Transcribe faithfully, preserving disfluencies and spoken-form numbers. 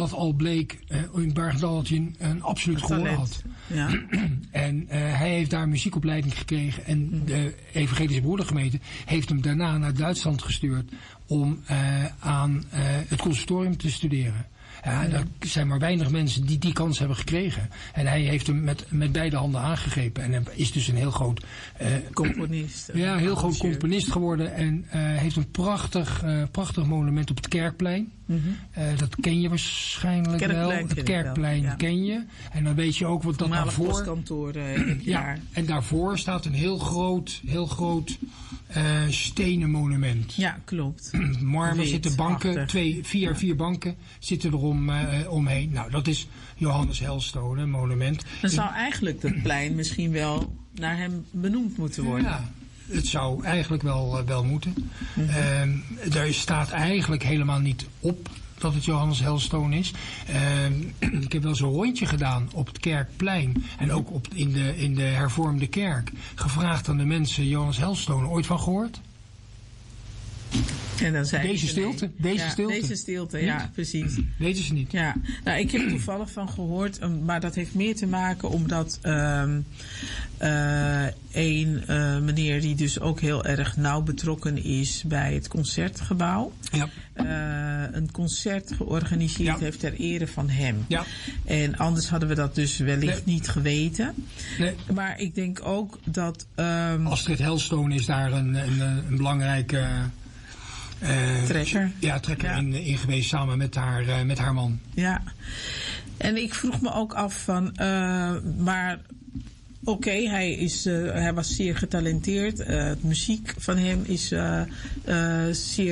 dat al bleek uh, in Bergendal dat hij een, een absoluut gehoor had. Ja. En uh, hij heeft daar muziekopleiding gekregen. En de Evangelische Broedergemeente heeft hem daarna naar Duitsland gestuurd om uh, aan uh, het conservatorium te studeren. Ja, er zijn maar weinig mensen die die kans hebben gekregen. En hij heeft hem met, met beide handen aangegrepen. En is dus een heel groot... Uh, componist. Ja, heel groot componist geworden. En uh, heeft een prachtig, uh, prachtig monument op het Kerkplein. Mm-hmm. Uh, dat ken je waarschijnlijk Kerkplein wel. Het Kerkplein wel, ja. ken je. En dan weet je ook wat dat daarvoor... postkantoor uh, in het ja, jaar. En daarvoor staat een heel groot, heel groot uh, stenen monument. Ja, klopt. Marmer zitten banken, twee, vier, vier banken zitten erom uh, omheen. Nou, dat is Johannes Helstone, een monument. Dan zou eigenlijk dat plein misschien wel naar hem benoemd moeten worden. Ja. Het zou eigenlijk wel, uh, wel moeten. Mm-hmm. Uh, er staat eigenlijk helemaal niet op dat het Johannes Helstone is. Uh, ik heb wel zo'n rondje gedaan op het Kerkplein. En ook op, in, de, in de hervormde kerk. Gevraagd aan de mensen, Johannes Helstone, ooit van gehoord? En dan zei deze stilte, nee. deze ja, stilte. Deze stilte, ja, niet? precies. Deze is niet. Ja, nou, ik heb er toevallig van gehoord, maar dat heeft meer te maken omdat um, uh, een uh, meneer die dus ook heel erg nauw betrokken is bij het Concertgebouw, ja. uh, een concert georganiseerd ja. heeft ter ere van hem. Ja. En anders hadden we dat dus wellicht nee. niet geweten. Nee. Maar ik denk ook dat... Um, Astrid Helstone is daar een, een, een belangrijke... Uh, trekker. Ja, trekker ja. In, in geweest samen met haar, uh, met haar man. Ja. En ik vroeg me ook af van... Uh, maar... Oké, okay, hij, is, uh, hij was zeer getalenteerd. Uh, het muziek van hem is uh, uh, zeer